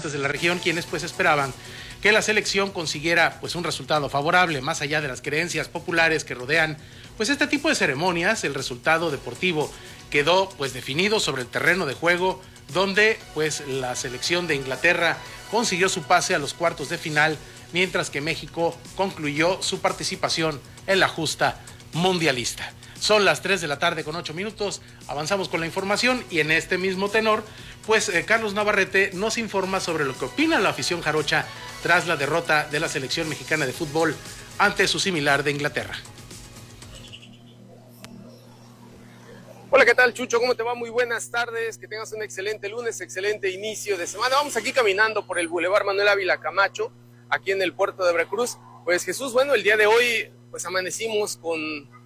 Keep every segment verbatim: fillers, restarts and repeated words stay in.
habitantes de la región, quienes pues esperaban que la selección consiguiera pues un resultado favorable, más allá de las creencias populares que rodean pues este tipo de ceremonias. El resultado deportivo quedó pues definido sobre el terreno de juego, donde pues la selección de Inglaterra consiguió su pase a los cuartos de final, mientras que México concluyó su participación en la justa mundialista. Son las tres de la tarde con ocho minutos, avanzamos con la información y en este mismo tenor, pues eh, Carlos Navarrete nos informa sobre lo que opina la afición jarocha tras la derrota de la selección mexicana de fútbol ante su similar de Inglaterra. Hola, ¿qué tal, Chucho? ¿Cómo te va? Muy buenas tardes, que tengas un excelente lunes, excelente inicio de semana. Vamos aquí caminando por el Boulevard Manuel Ávila Camacho, aquí en el puerto de Veracruz. Pues Jesús, bueno, el día de hoy pues amanecimos con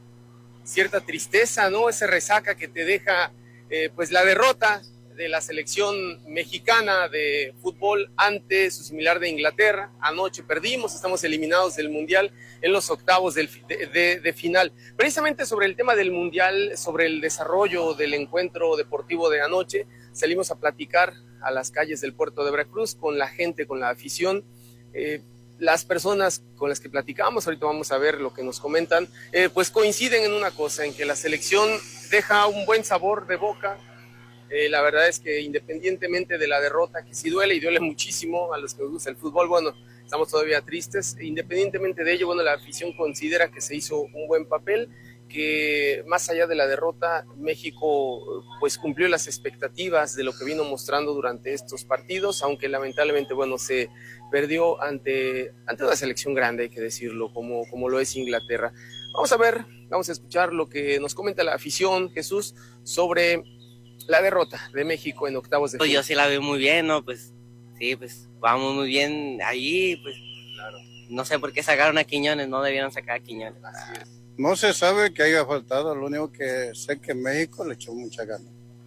cierta tristeza, ¿no? Esa resaca que te deja eh, pues la derrota de la selección mexicana de fútbol ante su similar de Inglaterra. Anoche perdimos, estamos eliminados del Mundial en los octavos del, de, de, de final. Precisamente sobre el tema del Mundial, sobre el desarrollo del encuentro deportivo de anoche, salimos a platicar a las calles del puerto de Veracruz con la gente, con la afición. Eh, las personas con las que platicamos, ahorita vamos a ver lo que nos comentan, eh, pues coinciden en una cosa, en que la selección deja un buen sabor de boca. Eh, la verdad es que independientemente de la derrota, que sí duele y duele muchísimo a los que nos gusta el fútbol, bueno, estamos todavía tristes. Independientemente de ello, bueno, la afición considera que se hizo un buen papel, que más allá de la derrota, México pues cumplió las expectativas de lo que vino mostrando durante estos partidos, aunque lamentablemente, bueno, se perdió ante, ante una selección grande, hay que decirlo, como, como lo es Inglaterra. Vamos a ver, vamos a escuchar lo que nos comenta la afición, Jesús, sobre la derrota de México en octavos de final. Yo sí la veo muy bien, ¿no? Pues sí, pues vamos muy bien allí, pues Claro. No sé por qué sacaron a Quiñones, no debieron sacar a Quiñones. Así es. No se sabe que haya faltado, lo único que sé que México le echó mucha gana.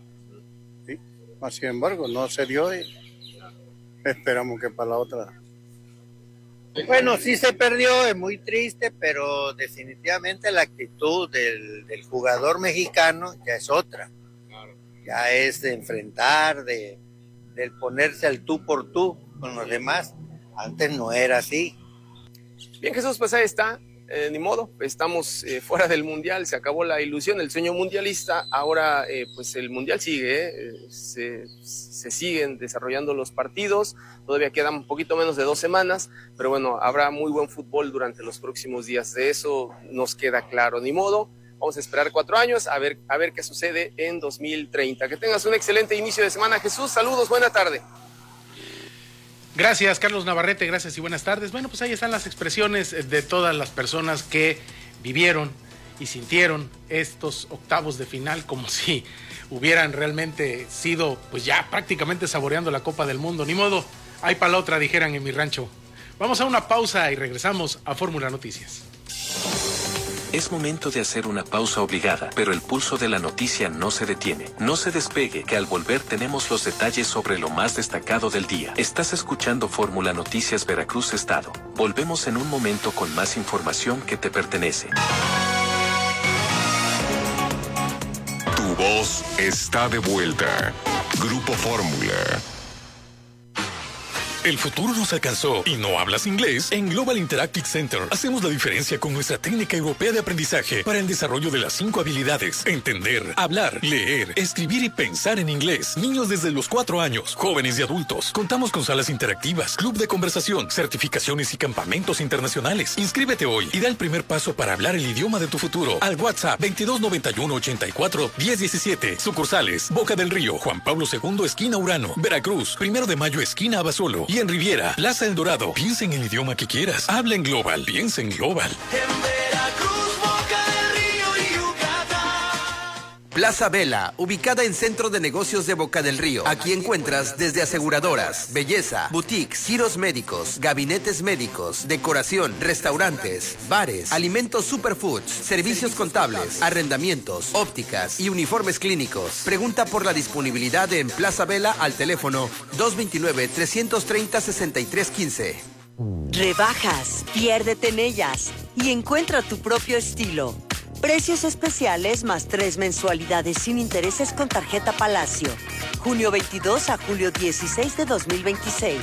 ¿Sí? Mas, sin embargo, no se dio y esperamos que para la otra. Bueno, sí se perdió, es muy triste, pero definitivamente la actitud del, del jugador mexicano ya es otra. Claro. Ya es de enfrentar, de, de ponerse al tú por tú con los demás. Antes no era así. Bien, Jesús, pues ahí está. Eh, ni modo, estamos eh, fuera del Mundial, se acabó la ilusión, el sueño mundialista. Ahora eh, pues el Mundial sigue, eh, se, se siguen desarrollando los partidos, todavía quedan un poquito menos de dos semanas, pero bueno, habrá muy buen fútbol durante los próximos días, de eso nos queda claro. Ni modo, vamos a esperar cuatro años a ver, a ver qué sucede en dos mil treinta. Que tengas un excelente inicio de semana, Jesús, saludos, buena tarde. Gracias, Carlos Navarrete, gracias y buenas tardes. Bueno, pues ahí están las expresiones de todas las personas que vivieron y sintieron estos octavos de final como si hubieran realmente sido, pues ya prácticamente saboreando la Copa del Mundo. Ni modo, hay para la otra, dijeran en mi rancho. Vamos a una pausa y regresamos a Fórmula Noticias. Es momento de hacer una pausa obligada, pero el pulso de la noticia no se detiene. No se despegue, que al volver tenemos los detalles sobre lo más destacado del día. Estás escuchando Fórmula Noticias Veracruz Estado. Volvemos en un momento con más información que te pertenece. Tu voz está de vuelta. Grupo Fórmula. El futuro nos alcanzó y no hablas inglés. En Global Interactive Center hacemos la diferencia con nuestra técnica europea de aprendizaje para el desarrollo de las cinco habilidades: entender, hablar, leer, escribir y pensar en inglés. Niños desde los cuatro años, jóvenes y adultos. Contamos con salas interactivas, club de conversación, certificaciones y campamentos internacionales. Inscríbete hoy y da el primer paso para hablar el idioma de tu futuro al WhatsApp veintidós noventa y uno ochenta y cuatro diez diecisiete. Sucursales: Boca del Río, Juan Pablo segundo, esquina Urano; Veracruz, Primero de Mayo, esquina Abasolo; y en Riviera, Plaza El Dorado. Piensa en el idioma que quieras. Habla en Global. Piensa en Global. En Veracruz, Boca del Río y Yucatán. Plaza Vela, ubicada en Centro de Negocios de Boca del Río. Aquí encuentras desde aseguradoras, belleza, boutiques, giros médicos, gabinetes médicos, decoración, restaurantes, bares, alimentos superfoods, servicios contables, arrendamientos, ópticas y uniformes clínicos. Pregunta por la disponibilidad en Plaza Vela al teléfono dos veintinueve, trescientos treinta, sesenta y tres quince. Rebajas, piérdete en ellas y encuentra tu propio estilo. Precios especiales más tres mensualidades sin intereses con tarjeta Palacio. junio veintidós a julio dieciséis de dos mil veintiséis.